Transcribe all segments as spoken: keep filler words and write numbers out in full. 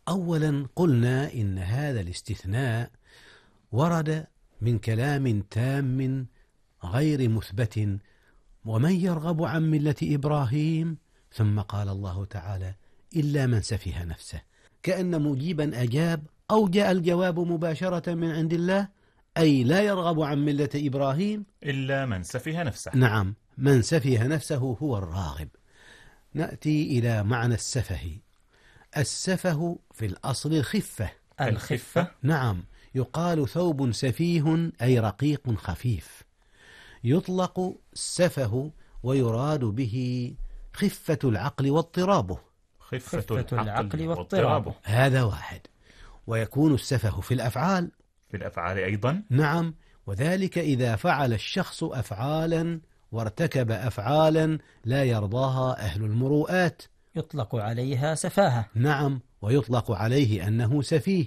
أولا قلنا إن هذا الاستثناء ورد من كلام تام غير مثبت، ومن يرغب عن ملة إبراهيم، ثم قال الله تعالى إلا من سفه نفسه، كأن مجيبا أجاب أو جاء الجواب مباشرة من عند الله، أي لا يرغب عن ملة إبراهيم إلا من سفه نفسه. نعم، من سفه نفسه هو الراغب. نأتي إلى معنى السفه. السفه في الأصل الخفة. الخفة؟ نعم، يقال ثوب سفيه أي رقيق خفيف. يطلق السفه ويراد به خفة العقل واضطرابه. خفة, خفة العقل واضطرابه. واضطرابه، هذا واحد. ويكون السفه في الأفعال. في الأفعال أيضا؟ نعم، وذلك إذا فعل الشخص أفعالا وارتكب أفعالا لا يرضاها أهل المروءات، يطلق عليها سفاهة. نعم، ويطلق عليه أنه سفيه.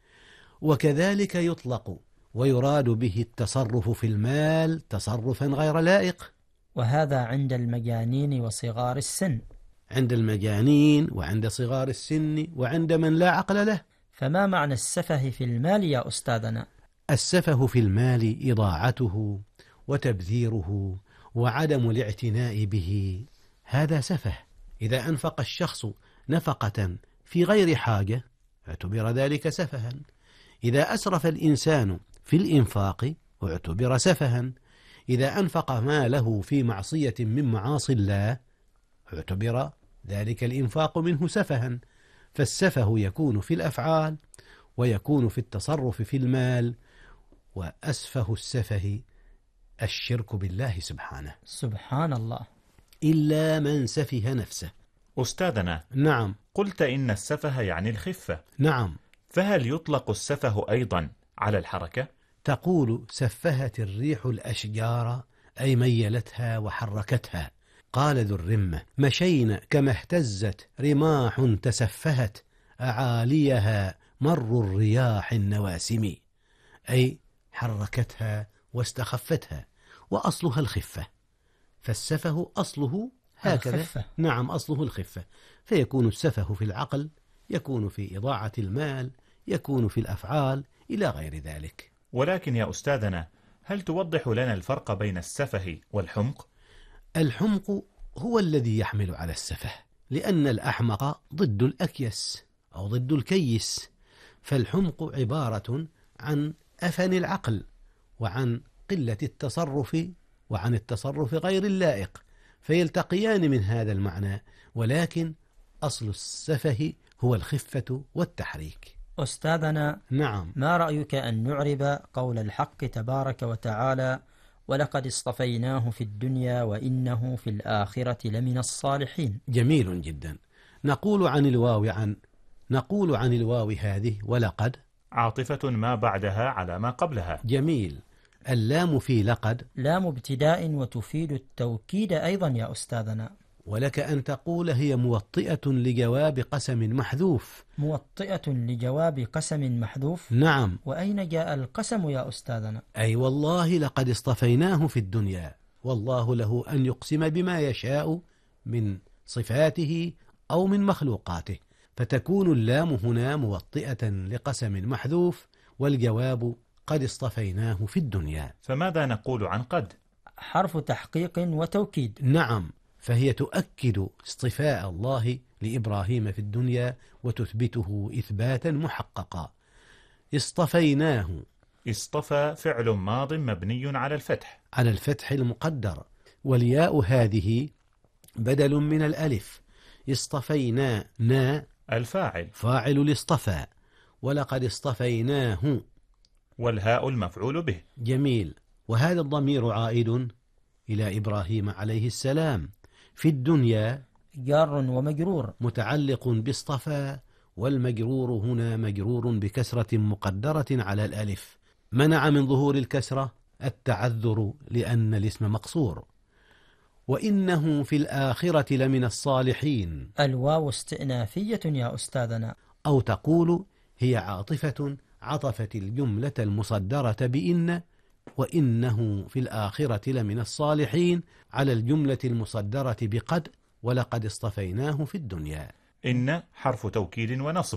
وكذلك يطلق ويراد به التصرف في المال تصرفا غير لائق، وهذا عند المجانين وصغار السن. عند المجانين وعند صغار السن وعند من لا عقل له. فما معنى السفه في المال يا أستاذنا؟ السفه في المال إضاعته وتبذيره وعدم الاعتناء به، هذا سفه. إذا أنفق الشخص نفقة في غير حاجة اعتبر ذلك سفها. إذا أسرف الإنسان في الإنفاق اعتبر سفها. إذا أنفق ماله في معصية من معاصي الله اعتبر ذلك الإنفاق منه سفها. فالسفه يكون في الأفعال ويكون في التصرف في المال، وأسفه السفه الشرك بالله سبحانه. سبحان الله. إلا من سفه نفسه. أستاذنا، نعم. قلت إن السفه يعني الخفة. نعم. فهل يطلق السفه أيضا على الحركة؟ تقول سفهت الريح الأشجار أي ميلتها وحركتها. قال ذو الرمة مشينا كما اهتزت رماح تسفهت أعاليها مر الرياح النواسم، أي حركتها واستخفتها، وأصلها الخفة. فالسفه أصله هكذا. الخفة. نعم، أصله الخفة. فيكون السفه في العقل، يكون في إضاعة المال، يكون في الأفعال إلى غير ذلك. ولكن يا أستاذنا، هل توضح لنا الفرق بين السفه والحمق؟ الحمق هو الذي يحمل على السفه، لأن الأحمق ضد الأكيس أو ضد الكيس. فالحمق عبارة عن أفن العقل وعن قلة التصرف وعن التصرف غير اللائق، فيلتقيان من هذا المعنى، ولكن أصل السفه هو الخفة والتحريك. أستاذنا، نعم. ما رأيك أن نعرب قول الحق تبارك وتعالى ولقد اصطفيناه في الدنيا وإنه في الآخرة لمن الصالحين؟ جميل جدا. نقول عن الواو عن نقول عن الواو هذه ولقد عاطفة ما بعدها على ما قبلها. جميل. اللام في لقد لام ابتداء وتفيد التوكيد أيضا يا أستاذنا. ولك أن تقول هي موطئة لجواب قسم محذوف. موطئة لجواب قسم محذوف؟ نعم. وأين جاء القسم يا أستاذنا؟ أي والله لقد اصطفيناه في الدنيا، والله له أن يقسم بما يشاء من صفاته أو من مخلوقاته، فتكون اللام هنا موطئة لقسم محذوف، والجواب قد اصطفيناه في الدنيا. فماذا نقول عن قد؟ حرف تحقيق وتوكيد. نعم، فهي تؤكد اصطفاء الله لإبراهيم في الدنيا وتثبته إثباتا محققا. اصطفيناه. اصطفى فعل ماض مبني على الفتح على الفتح المقدر، والياء هذه بدل من الألف. اصطفينا نا الفاعل فاعل الاصطفى، ولقد اصطفيناه والهاء المفعول به. جميل. وهذا الضمير عائد إلى إبراهيم عليه السلام. في الدنيا جار ومجرور متعلق باصطفى، والمجرور هنا مجرور بكسرة مقدرة على الألف، منع من ظهور الكسرة التعذر لأن الاسم مقصور. وإنه في الآخرة لمن الصالحين. الواو استئنافية يا أستاذنا. أو تقول هي عاطفة عطفت الجملة المصدرة بإن، وإنه في الآخرة لمن الصالحين، على الجملة المصدرة بقد ولقد اصطفيناه في الدنيا. إن حرف توكيد ونصب.